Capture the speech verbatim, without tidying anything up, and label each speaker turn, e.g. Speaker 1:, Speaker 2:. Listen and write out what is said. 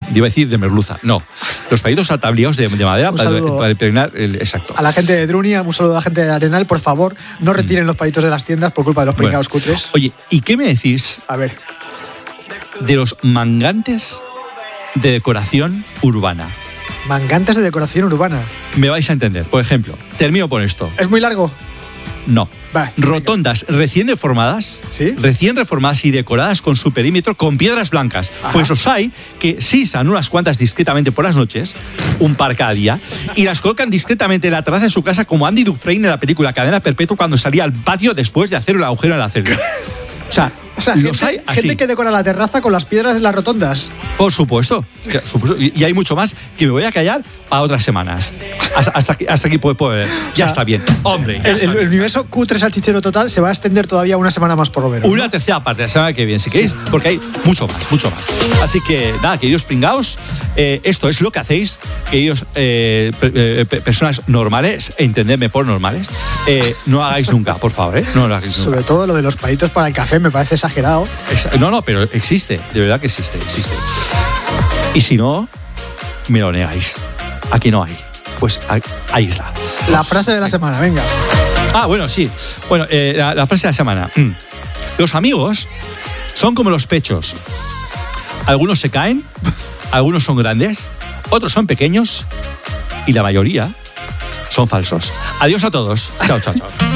Speaker 1: Iba a decir de merluza. No. Los palitos atabliados de, de madera para, para impregnar el, exacto.
Speaker 2: A la gente de Drunia, un saludo a la gente de Arenal, por favor, no retiren los palitos de las tiendas por culpa de los pringados bueno. cutres.
Speaker 1: Oye, ¿y qué me decís?
Speaker 2: A ver.
Speaker 1: De los mangantes de decoración urbana.
Speaker 2: Mangantes de decoración urbana.
Speaker 1: Me vais a entender. Por ejemplo, termino por esto.
Speaker 2: ¿Es muy largo?
Speaker 1: No.
Speaker 2: Vale,
Speaker 1: rotondas venga. recién reformadas,
Speaker 2: ¿sí?
Speaker 1: recién reformadas y decoradas con su perímetro con piedras blancas. Ajá. Pues los hay que sisan unas cuantas discretamente por las noches, un par cada día, y las colocan discretamente en la terraza de su casa como Andy Dufresne en la película Cadena Perpetua cuando salía al patio después de hacer el agujero en la celda. O sea,
Speaker 2: o sea
Speaker 1: los
Speaker 2: gente,
Speaker 1: hay así.
Speaker 2: gente que decora la terraza con las piedras en las rotondas.
Speaker 1: Por supuesto. Y hay mucho más que me voy a callar para otras semanas. Hasta, hasta, aquí, hasta aquí puedo, puedo ver. Ya o sea, está bien. Hombre. Ya
Speaker 2: el,
Speaker 1: está
Speaker 2: el,
Speaker 1: bien.
Speaker 2: el universo cutre salchichero total se va a extender todavía una semana más por lo menos.
Speaker 1: Una
Speaker 2: ¿no?
Speaker 1: tercera parte, la semana que viene, si queréis, porque hay mucho más, mucho más. Así que, nada, queridos pringaos, eh, esto es lo que hacéis, queridos eh, eh, personas normales, entendedme por normales, eh, no hagáis nunca, por favor, ¿eh? No lo hagáis nunca.
Speaker 2: Sobre todo lo de los palitos para el café me parece exagerado.
Speaker 1: No, no, pero existe, de verdad que existe, existe. Y si no, me lo negáis. Aquí no hay. Pues ahí está.
Speaker 2: La frase de la semana, venga.
Speaker 1: Ah, bueno, sí. Bueno, eh, la, la frase de la semana. Mm. Los amigos son como los pechos. Algunos se caen, algunos son grandes, otros son pequeños y la mayoría son falsos. Adiós a todos. Chao, chao, chao.